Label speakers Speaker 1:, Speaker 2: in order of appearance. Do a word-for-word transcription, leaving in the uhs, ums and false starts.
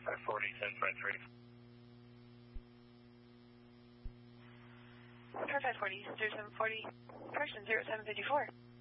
Speaker 1: five forty, seven five three.
Speaker 2: Car five forty, zero seven forty, correction, zero seven fifty-four.